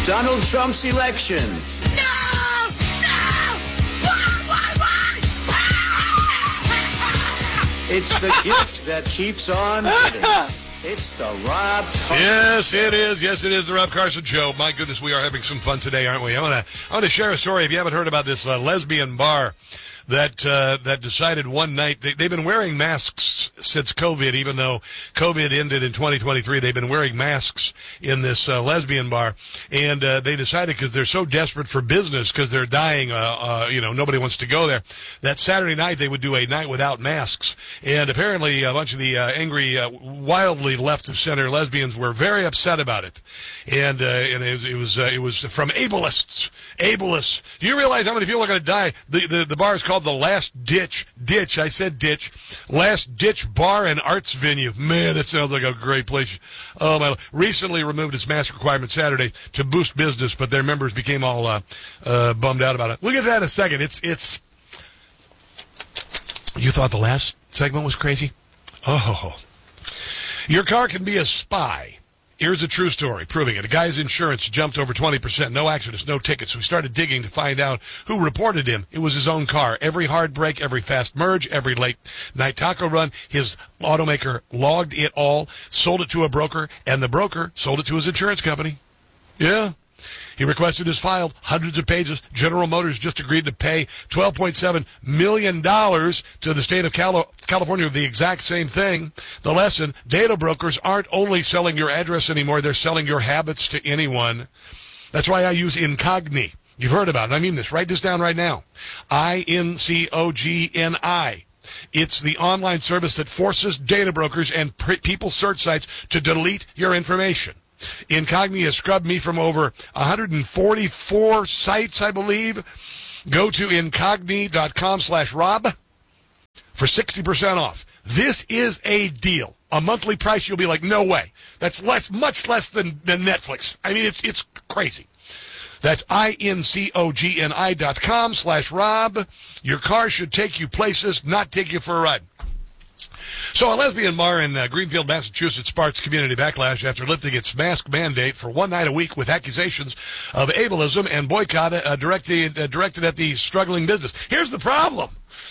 Donald Trump's election. No! Why? It's the gift that keeps on giving. It's the Rob Carson Yes, it is. Yes, it is the Rob Carson Show. My goodness, we are having some fun today, aren't we? I want to share a story. If you haven't heard about this lesbian bar that decided one night they've been wearing masks since COVID, even though COVID ended in 2023. They've been wearing masks in this lesbian bar, and they decided because they're so desperate for business because they're dying, nobody wants to go there, that Saturday night they would do a night without masks. And apparently a bunch of the angry, wildly left of center lesbians were very upset about it. And it was from ableists. Ableists. Do you realize how many people are going to die? The bar is called the Last Ditch. I said ditch. Last Ditch Bar and Arts Venue. Man, that sounds like a great place. Oh my! Recently removed its mask requirement Saturday to boost business, but their members became all bummed out about it. We'll get to that in a second. It's. You thought the last segment was crazy? Oh. Your car can be a spy. Here's a true story proving it. A guy's insurance jumped over 20%. No accidents, no tickets. So we started digging to find out who reported him. It was his own car. Every hard break, every fast merge, every late night taco run, his automaker logged it all, sold it to a broker, and the broker sold it to his insurance company. Yeah. He requested his file, hundreds of pages. General Motors just agreed to pay $12.7 million to the state of California for the exact same thing. The lesson, data brokers aren't only selling your address anymore, they're selling your habits to anyone. That's why I use Incogni. You've heard about it. I mean this. Write this down right now. INCOGNI. It's the online service that forces data brokers and people search sites to delete your information. Incogni has scrubbed me from over 144 sites, I believe. Go to incogni.com/Rob for 60% off. This is a deal. A monthly price, you'll be like, no way. That's much less than Netflix. I mean, it's crazy. That's incogni.com/Rob. Your car should take you places, not take you for a ride. So a lesbian bar in Greenfield, Massachusetts sparks community backlash after lifting its mask mandate for one night a week with accusations of ableism and boycott directed at the struggling business. Here's the problem.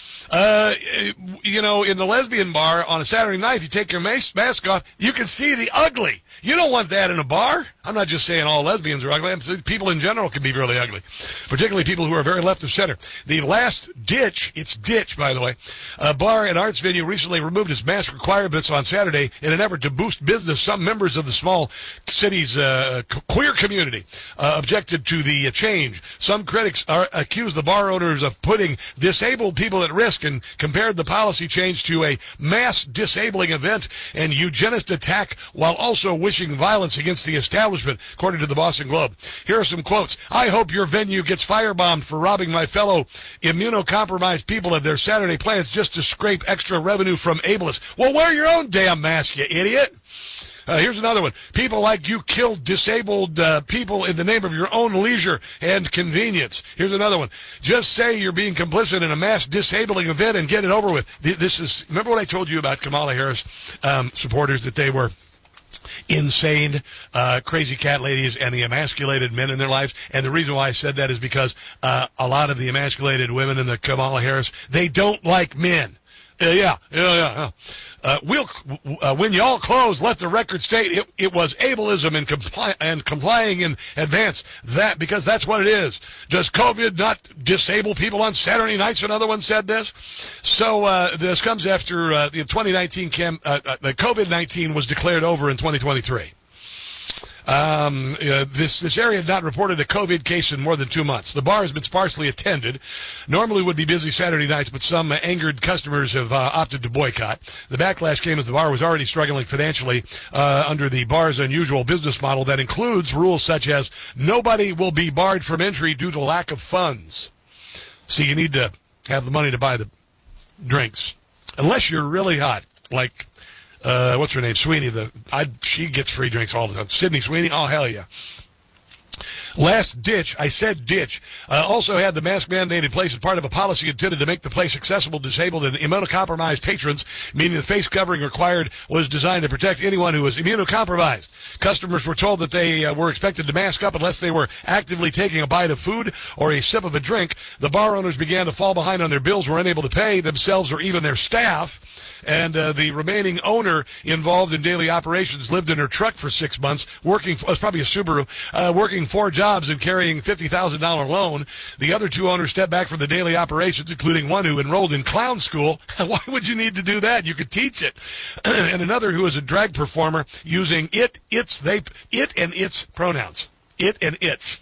In the lesbian bar on a Saturday night, if you take your mask off, you can see the ugly. You don't want that in a bar. I'm not just saying all lesbians are ugly. People in general can be really ugly, particularly people who are very left of center. The Last Ditch, it's Ditch, by the way, bar and arts venue recently removed its mask requirements on Saturday in an effort to boost business. Some members of the small city's queer community objected to the change. Some critics accused the bar owners of putting disabled people at risk and compared the policy change to a mass disabling event and eugenist attack while also wishing violence against the establishment, according to the Boston Globe. Here are some quotes. I hope your venue gets firebombed for robbing my fellow immunocompromised people of their Saturday plans just to scrape extra revenue from ableists. Well, wear your own damn mask, you idiot. Here's another one. People like you kill disabled people in the name of your own leisure and convenience. Here's another one. Just say you're being complicit in a mass disabling event and get it over with. Remember what I told you about Kamala Harris supporters, that they were insane, crazy cat ladies and the emasculated men in their lives? And the reason why I said that is because a lot of the emasculated women in the Kamala Harris, they don't like men. Yeah. When y'all close, let the record state it was ableism and complying in advance. Because that's what it is. Does COVID not disable people on Saturday nights? Another one said this. So this comes after the 2019 the COVID-19 was declared over in 2023. This area had not reported a COVID case in more than 2 months. The bar has been sparsely attended. Normally would be busy Saturday nights, but some angered customers have opted to boycott. The backlash came as the bar was already struggling financially under the bar's unusual business model that includes rules such as nobody will be barred from entry due to lack of funds. So you need to have the money to buy the drinks. Unless you're really hot, like... what's her name? Sweeney. She gets free drinks all the time. Sydney Sweeney? Oh, hell yeah. Last Ditch, I said ditch, also had the mask mandate in place as part of a policy intended to make the place accessible to disabled and immunocompromised patrons, meaning the face covering required was designed to protect anyone who was immunocompromised. Customers were told that they were expected to mask up unless they were actively taking a bite of food or a sip of a drink. The bar owners began to fall behind on their bills, were unable to pay themselves or even their staff. And the remaining owner involved in daily operations lived in her truck for 6 months, working, it was probably a Subaru, working 4 jobs and carrying $50,000 loan. The other 2 owners stepped back from the daily operations, including one who enrolled in clown school. Why would you need to do that? You could teach it. And another who was a drag performer using it and its pronouns. It and its.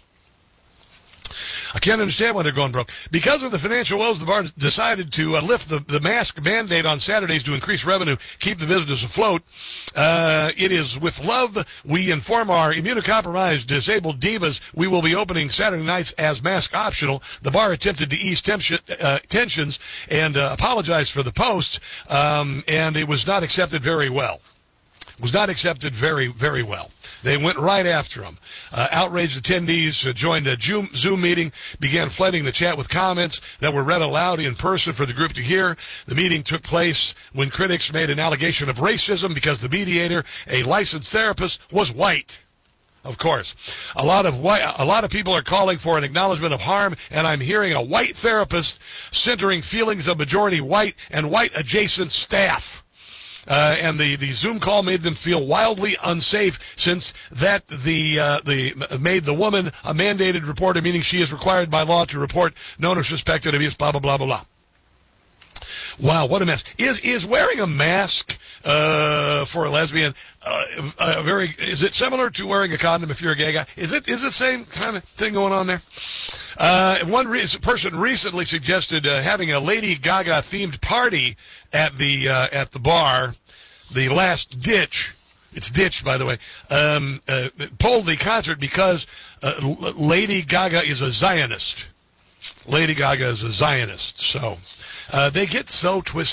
I can't understand why they're going broke. Because of the financial woes, the bar decided to lift the mask mandate on Saturdays to increase revenue, keep the business afloat. It is with love we inform our immunocompromised, disabled divas we will be opening Saturday nights as mask optional. The bar attempted to ease tensions and apologize for the post, and it was not accepted very well. Was not accepted very, very well. They went right after him. Outraged attendees joined a Zoom meeting, began flooding the chat with comments that were read aloud in person for the group to hear. The meeting took place when critics made an allegation of racism because the mediator, a licensed therapist, was white. Of course. A lot of people are calling for an acknowledgement of harm, and I'm hearing a white therapist centering feelings of majority white and white adjacent staff. And the Zoom call made them feel wildly unsafe since that made the woman a mandated reporter, meaning she is required by law to report known or suspected abuse, blah, blah, blah, blah, blah. Wow, what a mess. Is wearing a mask for a lesbian is it similar to wearing a condom if you're a gay guy? Is it the same kind of thing going on there? One person recently suggested having a Lady Gaga themed party at the bar, the Last Ditch. It's Ditch, by the way. Pulled the concert because Lady Gaga is a Zionist. Lady Gaga is a Zionist, so they get so twisted.